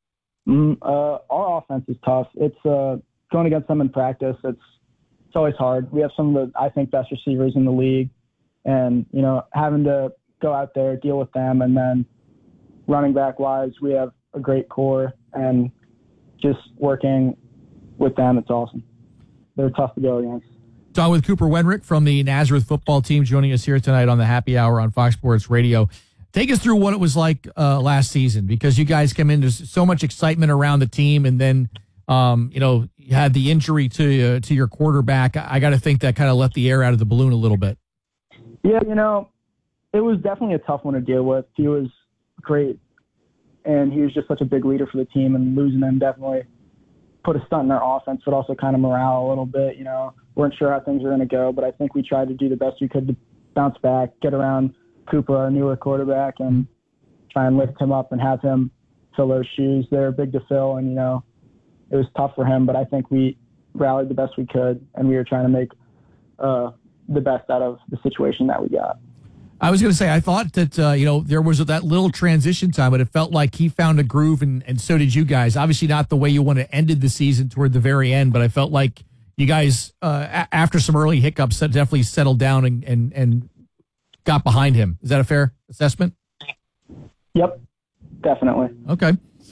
Our offense is tough. It's going against them in practice. It's always hard. We have some of the, I think, best receivers in the league, and having to go out there, deal with them, and then running back wise, we have a great core, and just working with them, it's awesome. They're tough to go against. Talking with Cooper Wenrick from the Nazareth football team, joining us here tonight on the Happy Hour on Fox Sports Radio. Take us through what it was like last season, because you guys came in, there's so much excitement around the team, and then you had the injury to your quarterback. I got to think that kind of let the air out of the balloon a little bit. Yeah, it was definitely a tough one to deal with. He was great, and he was just such a big leader for the team, and losing him definitely put a stunt in our offense, but also kind of morale a little bit. Weren't sure how things were going to go, but I think we tried to do the best we could to bounce back, get around Cooper, our newer quarterback, and try and lift him up and have him fill those shoes. They're big to fill, and, it was tough for him, but I think we rallied the best we could, and we were trying to make the best out of the situation that we got. I was going to say, I thought that, there was that little transition time, but it felt like he found a groove, and so did you guys. Obviously not the way you want to ended the season toward the very end, but I felt like you guys, after some early hiccups, definitely settled down and got behind him. Is that a fair assessment? Yep, definitely. Okay.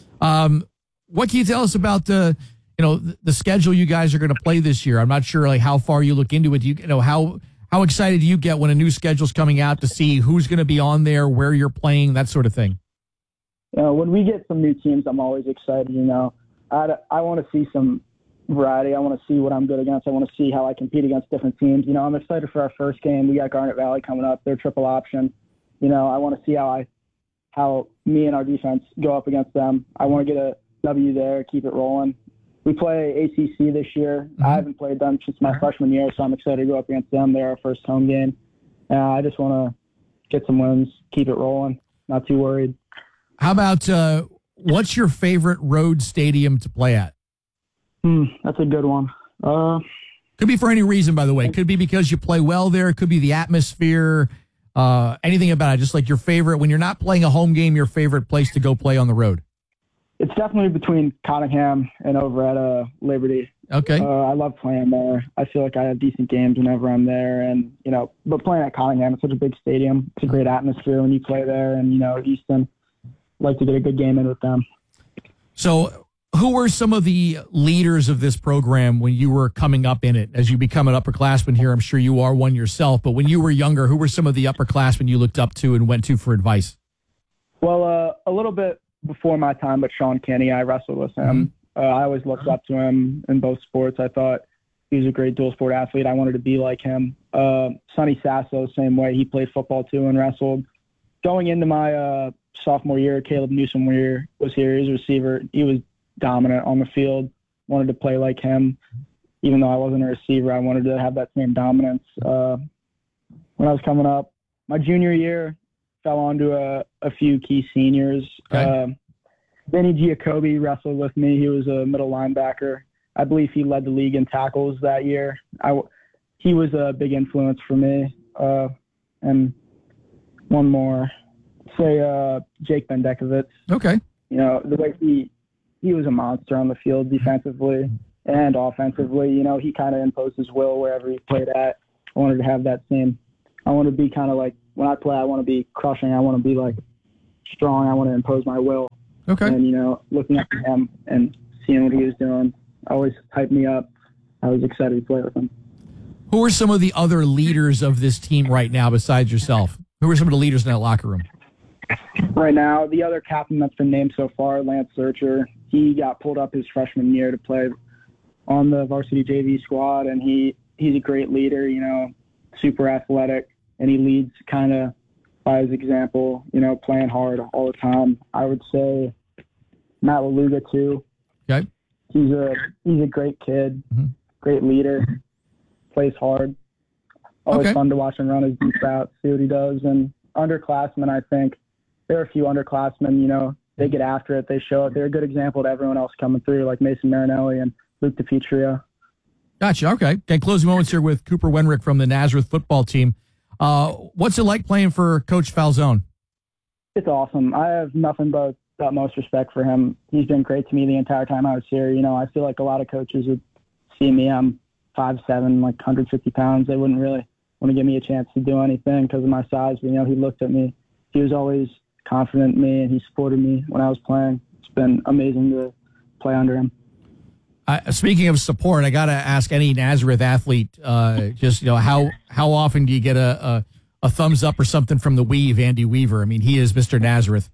What can you tell us about the schedule you guys are going to play this year? I'm not sure how far you look into it. How excited do you get when a new schedule's coming out to see who's going to be on there, where you're playing, that sort of thing? When we get some new teams, I'm always excited. I want to see some variety. I want to see what I'm good against. I want to see how I compete against different teams. I'm excited for our first game. We got Garnet Valley coming up. They're triple option. I want to see how me and our defense go up against them. I want to get a W there, keep it rolling. We play ACC this year. Mm-hmm. I haven't played them since my freshman year, so I'm excited to go up against them. They're our first home game. I just want to get some wins, keep it rolling, not too worried. How about what's your favorite road stadium to play at? That's a good one. Could be for any reason, by the way. Could be because you play well there. It could be the atmosphere, anything about it. Just like your favorite, when you're not playing a home game, your favorite place to go play on the road. It's definitely between Cottingham and over at Liberty. Okay. I love playing there. I feel like I have decent games whenever I'm there. And, but playing at Cottingham, it's such a big stadium. It's a great atmosphere when you play there. And, Easton, like to get a good game in with them. So who were some of the leaders of this program when you were coming up in it? As you become an upperclassman here, I'm sure you are one yourself. But when you were younger, who were some of the upperclassmen you looked up to and went to for advice? Well, a little bit before my time, but Sean Kenny, I wrestled with him. I always looked up to him in both sports. I thought he was a great dual sport athlete. I wanted to be like him. Sonny Sasso, same way. He played football too and wrestled. Going into my sophomore year, Caleb Newsom was here. He was a receiver. He was dominant on the field. Wanted to play like him. Even though I wasn't a receiver, I wanted to have that same dominance. When I was coming up, my junior year, fell onto a few key seniors. Okay. Vinny Giacobbe wrestled with me. He was a middle linebacker. I believe he led the league in tackles that year. He was a big influence for me. And one more, say Jake Bendekovitz. Okay. The way he was a monster on the field defensively and offensively. He kind of imposed his will wherever he played at. I wanted to have that same. I want to be kind of like, when I play, I want to be crushing. I want to be like strong. I want to impose my will. Okay. And, looking up at him and seeing what he was doing, always hyped me up. I was excited to play with him. Who are some of the other leaders of this team right now besides yourself? Who are some of the leaders in that locker room? Right now, the other captain that's been named so far, Lance Searcher, he got pulled up his freshman year to play on the varsity JV squad, and he's a great leader, super athletic. And he leads kind of by his example, playing hard all the time. I would say Matt Laluga, too. Okay. He's a great kid, great leader, plays hard. Always fun to watch him run his deep routes, see what he does. And underclassmen, I think there are a few underclassmen, they get after it, they show it. They're a good example to everyone else coming through, like Mason Marinelli and Luke DePietria. Gotcha. Okay. Closing moments here with Cooper Wenrick from the Nazareth football team. What's it like playing for Coach Falzone? It's awesome. I have nothing but the utmost respect for him. He's been great to me the entire time I was here. I feel like a lot of coaches would see me. I'm 5'7", like 150 pounds. They wouldn't really want to give me a chance to do anything because of my size. But, he looked at me. He was always confident in me, and he supported me when I was playing. It's been amazing to play under him. Speaking of support, I got to ask any Nazareth athlete, how often do you get a thumbs up or something from the Weave, Andy Weaver? I mean, he is Mr. Nazareth.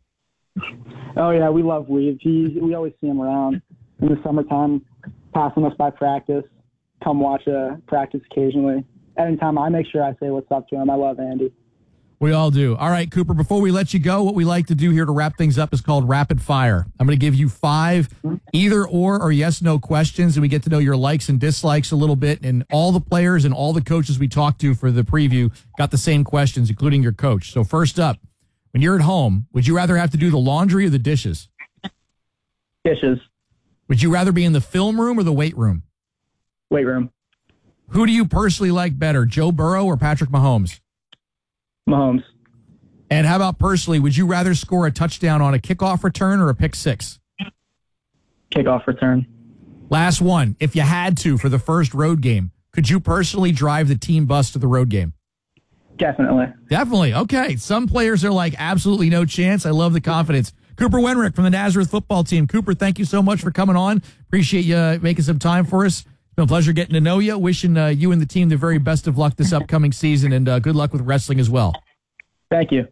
Oh, yeah, we love Weave. We always see him around in the summertime, passing us by practice, come watch a practice occasionally. Anytime I make sure I say what's up to him. I love Andy. We all do. All right, Cooper, before we let you go, what we like to do here to wrap things up is called rapid fire. I'm going to give you 5 either or yes-no questions, and we get to know your likes and dislikes a little bit. And all the players and all the coaches we talked to for the preview got the same questions, including your coach. So first up, when you're at home, would you rather have to do the laundry or the dishes? Dishes. Would you rather be in the film room or the weight room? Weight room. Who do you personally like better, Joe Burrow or Patrick Mahomes? Mahomes. And how about personally, would you rather score a touchdown on a kickoff return or a pick six? Kickoff return. Last one. If you had to for the first road game, could you personally drive the team bus to the road game? Definitely. Okay. Some players are like, absolutely no chance. I love the confidence. Cooper Wenrick from the Nazareth football team. Cooper, thank you so much for coming on. Appreciate you making some time for us. It's been a pleasure getting to know you. Wishing you and the team the very best of luck this upcoming season, and good luck with wrestling as well. Thank you.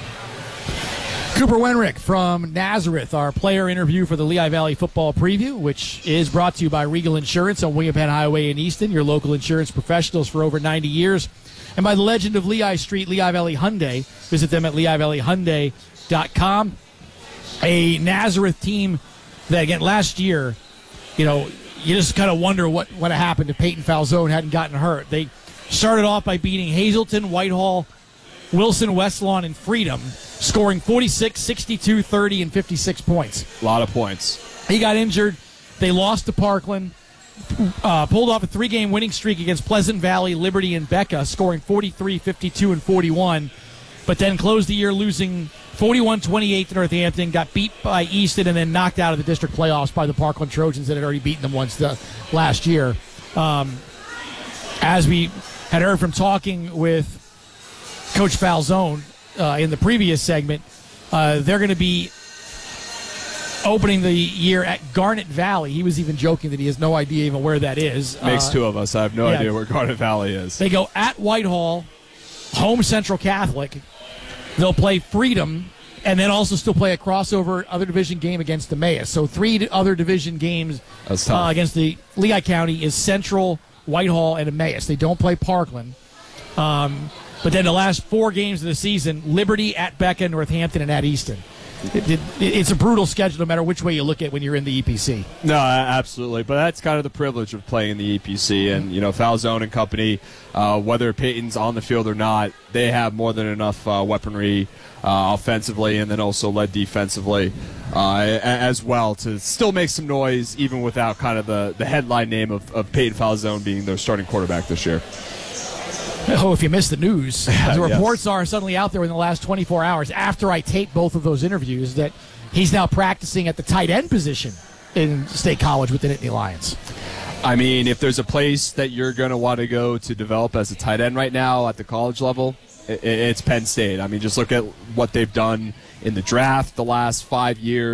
Cooper Wenrick from Nazareth, our player interview for the Lehigh Valley Football Preview, which is brought to you by Regal Insurance on William Penn Highway in Easton, your local insurance professionals for over 90 years, and by the legend of Lehigh Street, Lehigh Valley Hyundai. Visit them at LehighValleyHyundai.com. A Nazareth team that, again, last year, you just kind of wonder what happened if Peyton Falzone hadn't gotten hurt. They started off by beating Hazleton, Whitehall, Wilson, Westlawn, and Freedom, scoring 46, 62, 30, and 56 points. A lot of points. He got injured. They lost to Parkland, pulled off a 3-game winning streak against Pleasant Valley, Liberty, and Becca, scoring 43, 52, and 41, but then closed the year losing 41-28 to Northampton, got beat by Easton, and then knocked out of the district playoffs by the Parkland Trojans that had already beaten them once last year. As we had heard from talking with Coach Falzone in the previous segment, they're going to be opening the year at Garnet Valley. He was even joking that he has no idea even where that is. Makes two of us. I have no idea where Garnet Valley is. They go at Whitehall, home Central Catholic. They'll play Freedom, and then also still play a crossover other division game against Emmaus. So 3 other division games against the Lehigh County is Central, Whitehall, and Emmaus. They don't play Parkland. But then the last 4 games of the season, Liberty, at Becca, Northampton, and at Easton. It's a brutal schedule no matter which way you look at when you're in the EPC. No, absolutely. But that's kind of the privilege of playing in the EPC. And, Falzone and company, whether Peyton's on the field or not, they have more than enough weaponry offensively and then also led defensively as well to still make some noise even without kind of the headline name of Peyton Falzone being their starting quarterback this year. Oh, if you missed the news, the reports are suddenly out there in the last 24 hours after I taped both of those interviews that he's now practicing at the tight end position in State College with the Nittany Lions. I mean, if there's a place that you're going to want to go to develop as a tight end right now at the college level, it's Penn State. I mean, just look at what they've done in the draft the last 5 years.